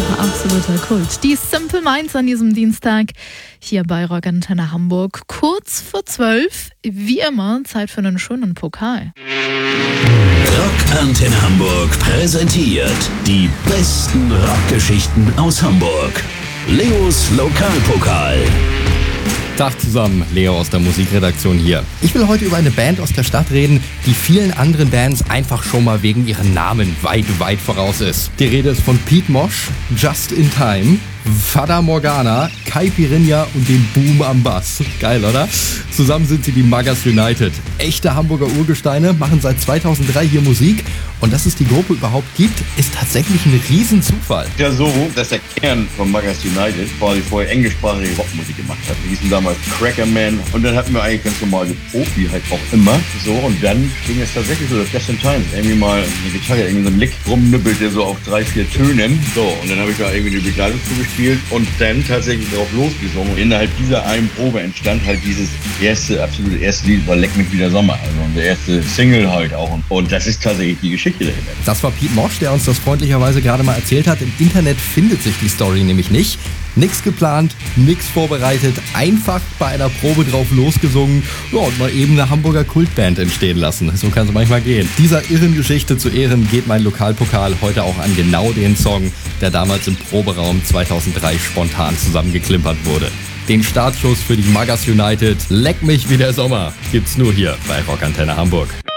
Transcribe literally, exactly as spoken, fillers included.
Absoluter Kult. Die Simple Minds an diesem Dienstag hier bei Rock Antenne Hamburg. Kurz vor zwölf, wie immer, Zeit für einen schönen Pokal. Rock Antenne Hamburg präsentiert die besten Rockgeschichten aus Hamburg. Leos Lokalpokal. Tag zusammen, Leo aus der Musikredaktion hier. Ich will heute über eine Band aus der Stadt reden, die vielen anderen Bands einfach schon mal wegen ihren Namen weit, weit voraus ist. Die Rede ist von Pete Mosch, Just in Time, Fata Morgana, Caipirinha und dem Boom am Bass. Geil, oder? Zusammen sind sie die Muggas United. Echte Hamburger Urgesteine, machen seit zweitausenddrei hier Musik. Und dass es die Gruppe überhaupt gibt, ist tatsächlich ein Riesenzufall. Ja, so, dass der Kern von Muggas United quasi vorher englischsprachige Rockmusik gemacht hat. Wir hießen damals Crackerman und dann hatten wir eigentlich ganz normale Profi halt auch immer. So, und dann ging es tatsächlich so, dass Just in Time irgendwie mal eine Gitarre, irgendwie so ein Lick rumnüppelte, so auf drei, vier Tönen. So, und dann habe ich da irgendwie eine Begleitung zugespielt und dann tatsächlich drauf losgesungen. Und innerhalb dieser einen Probe entstand halt dieses erste, absolute erste Lied, war Leck mich wieder Sommer. Also unser erste Single halt auch. Und das ist tatsächlich die Geschichte. Das war Pete Mosch, der uns das freundlicherweise gerade mal erzählt hat. Im Internet findet sich die Story nämlich nicht. Nix geplant, nix vorbereitet, einfach bei einer Probe drauf losgesungen, ja, und mal eben eine Hamburger Kultband entstehen lassen. So kann es manchmal gehen. Dieser irren Geschichte zu Ehren geht mein Lokalpokal heute auch an genau den Song, der damals im Proberaum zweitausenddrei spontan zusammengeklimpert wurde. Den Startschuss für die Muggas United, Leck mich wie der Sommer, gibt's nur hier bei Rock Antenne Hamburg.